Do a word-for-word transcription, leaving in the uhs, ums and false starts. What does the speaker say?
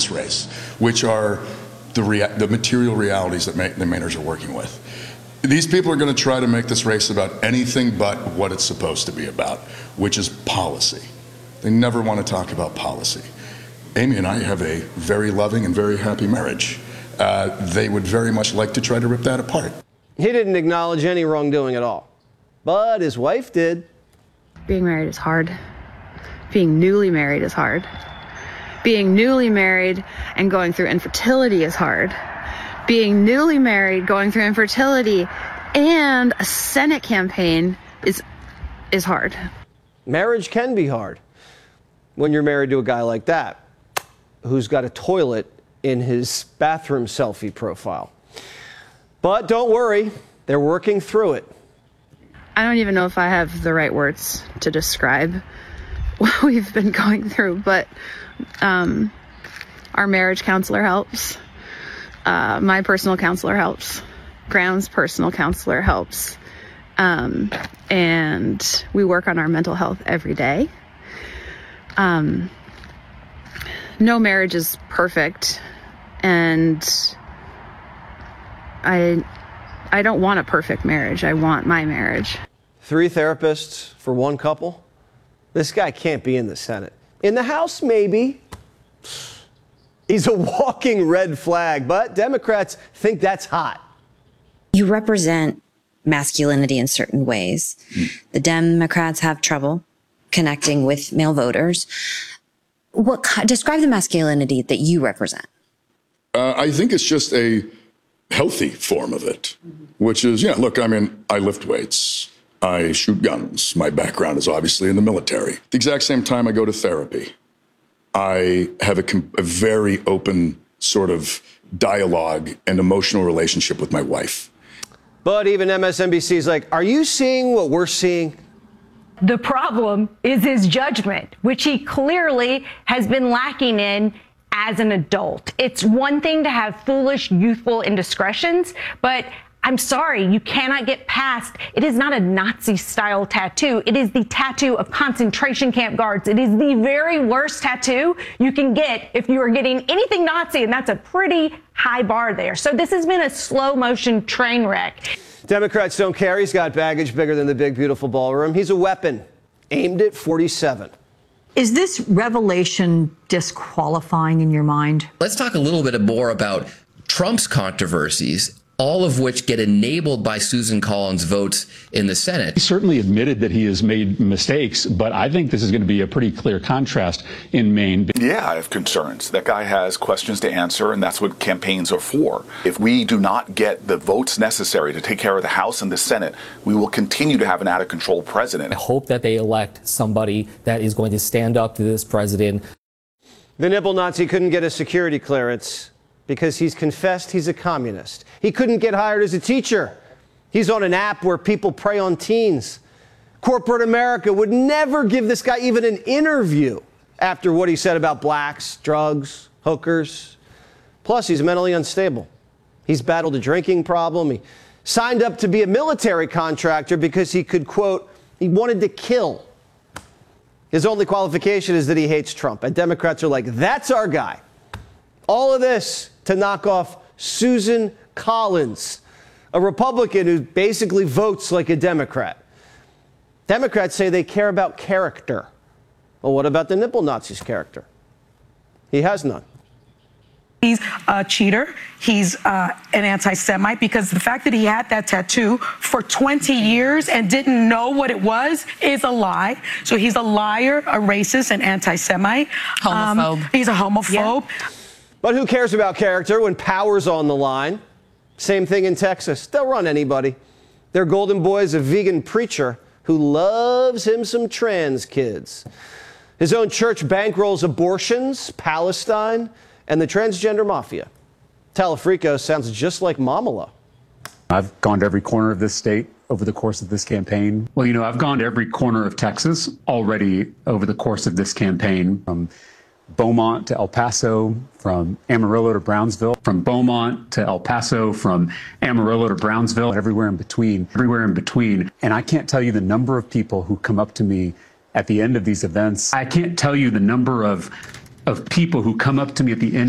this race, which are the, rea- the material realities that Ma- the Mainers are working with. These people are going to try to make this race about anything but what it's supposed to be about, which is policy. They never want to talk about policy. Amy and I have a very loving and very happy marriage. Uh, they would very much like to try to rip that apart. He didn't acknowledge any wrongdoing at all, but his wife did. Being married is hard. Being newly married is hard. Being newly married and going through infertility is hard. Being newly married, going through infertility, and a Senate campaign is is hard. Marriage can be hard when you're married to a guy like that, who's got a toilet in his bathroom selfie profile. But don't worry, they're working through it. I don't even know if I have the right words to describe what we've been going through, but um, our marriage counselor helps. Uh, my personal counselor helps. Graham's personal counselor helps. Um, and we work on our mental health every day. Um, no marriage is perfect. And I, I don't want a perfect marriage. I want my marriage. Three therapists for one couple? This guy can't be in the Senate. In the House, maybe. He's a walking red flag, but Democrats think that's hot. You represent masculinity in certain ways. The Democrats have trouble connecting with male voters. What describe the masculinity that you represent? Uh, I think it's just a healthy form of it, which is, yeah, look, I mean, I lift weights. I shoot guns. My background is obviously in the military. At the exact same time I go to therapy, I have a, a very open sort of dialogue and emotional relationship with my wife. But even M S N B C is like, are you seeing what we're seeing? The problem is his judgment, which he clearly has been lacking in as an adult. It's one thing to have foolish, youthful indiscretions, but I'm sorry, you cannot get past. It is not a Nazi-style tattoo. It is the tattoo of concentration camp guards. It is the very worst tattoo you can get if you are getting anything Nazi, and that's a pretty high bar there. So this has been a slow-motion train wreck. Democrats don't care. He's got baggage bigger than the big, beautiful ballroom. He's a weapon aimed at forty-seven. Is this revelation disqualifying in your mind? Let's talk a little bit more about Trump's controversies, all of which get enabled by Susan Collins' votes in the Senate. He certainly admitted that he has made mistakes, but I think this is going to be a pretty clear contrast in Maine. Yeah, I have concerns. That guy has questions to answer, and that's what campaigns are for. If we do not get the votes necessary to take care of the House and the Senate, we will continue to have an out-of-control president. I hope that they elect somebody that is going to stand up to this president. The nipple Nazi couldn't get a security clearance because he's confessed he's a communist. He couldn't get hired as a teacher. He's on an app where people prey on teens. Corporate America would never give this guy even an interview after what he said about blacks, drugs, hookers. Plus, he's mentally unstable. He's battled a drinking problem. He signed up to be a military contractor because he could, quote, he wanted to kill. His only qualification is that he hates Trump. And Democrats are like, that's our guy. All of this to knock off Susan Collins, a Republican who basically votes like a Democrat. Democrats say they care about character. Well, what about the nipple Nazi's character? He has none. He's a cheater. He's uh, an anti-Semite, because the fact that he had that tattoo for twenty years and didn't know what it was is a lie. So he's a liar, a racist, an anti-Semite. Homophobe. Um, he's a homophobe. Yeah. But who cares about character when power's on the line? Same thing in Texas. They'll run anybody. Their golden boy is a vegan preacher who loves him some trans kids. His own church bankrolls abortions, Palestine, and the transgender mafia. Talafrico sounds just like Mamala. I've gone to every corner of this state over the course of this campaign. Well, you know, I've gone to every corner of Texas already over the course of this campaign. From Beaumont to El Paso, from Amarillo to Brownsville, from Beaumont to El Paso, from Amarillo to Brownsville, everywhere in between, everywhere in between. And I can't tell you the number of people who come up to me at the end of these events. I can't tell you the number of of people who come up to me at the end